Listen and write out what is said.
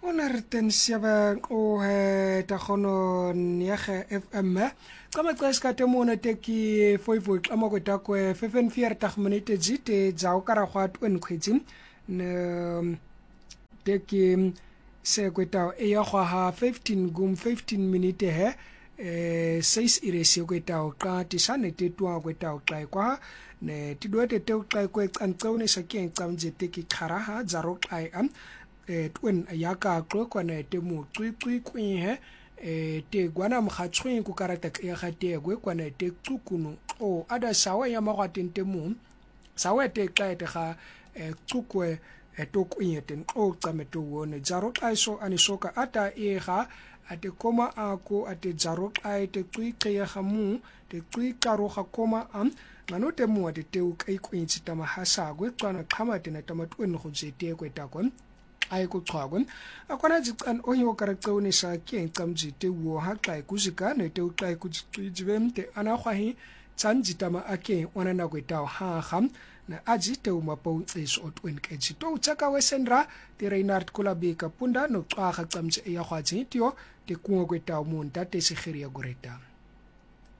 107 o ta khono niege FM kama xeska temona teki foifoi kama ko takwe 45 minute jite jao kara khwa twen khwetsi ne teki se kweta e ya khwa ha 15 gum 15 minute he 6 iresi kweta o ka tisane tetwa kweta o tla kwa ne tidwete te o tla kwa tsantsone sakeng tsamje teki khara ha jaro tla am twen ya ka qokwa na te mo tswitswi kwihe te gwana mkhatshwe ku karata ya gate gwe kwana te tsukunu o ada sawa ya magwatente mo sawa te qaete ga tsukwe to kwiete o tsameto wona jaro qaiso anisoka ata e ga ate koma ako ate jaro qaete tswike ya ga mu te tswika ro ga koma am nganote mo ate te o kai kwintsi tama hasagwe tswana qhamate na tamatwen go jete kweta kon ai ku xhagwen akona jican onyo karaktsone sa ke tsamjite wo ha xa kuzika ne te xa kujibemte ana khwahi tsanjitama ake ona na kweta ha kham na ajite umapau tsiso otwen ke jito tsaka wesendra te Reinhard Kulabeka punda no xa tsamje ya khwajitio te kungo kweta umunta te sigiri ya gureta